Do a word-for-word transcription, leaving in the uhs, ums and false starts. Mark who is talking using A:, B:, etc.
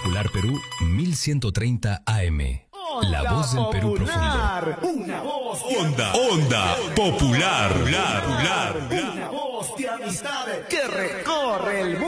A: Popular Perú mil ciento treinta A M. La voz del Perú profundo.
B: Una voz.
C: Onda, onda, popular, popular, popular.
B: Una voz de amistad que recorre el mundo.